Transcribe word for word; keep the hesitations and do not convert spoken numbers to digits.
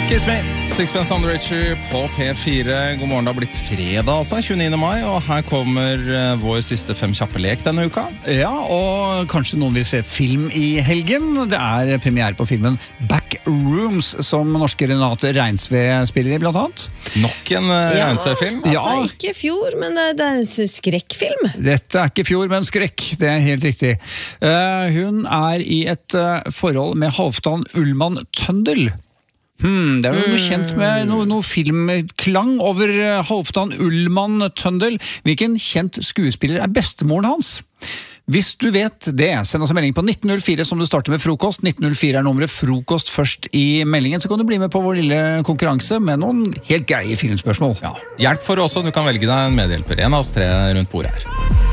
Kiss Me, Sixpence None the Richer på P fire. God morgen, det har blitt fredag altså, tjueniende mai, og her kommer uh, vår siste fem kjappe lek denne uka. Ja, og kanskje noen vil se film i helgen. Det er premiere på filmen Backrooms, som norske Renate Reinsve spiller i, blant annet. Nok en uh, Ja, Reinsve-film. Altså, Ja. ikke fjor, men det, det er en skrekkfilm. Dette er ikke fjor, men skrekk. Det er helt riktig. Uh, hun er i et uh, forhold med Halvdan Ullmann Tøndel. Hmm, det er jo noe kjent med noe, noe filmklang over uh, Halvdan Ullmann Tøndel. Hvilken kjent skuespiller er bestemoren hans? Hvis du vet det, send oss en melding på nitten null fire som du starter med frokost. nitten null fire er nummeret frokost først i meldingen, så kan du bli med på vår lille konkurranse med noen helt greie filmspørsmål. Ja. Hjelp for også, du kan velge deg en medhjelper. En av oss tre rundt bordet her.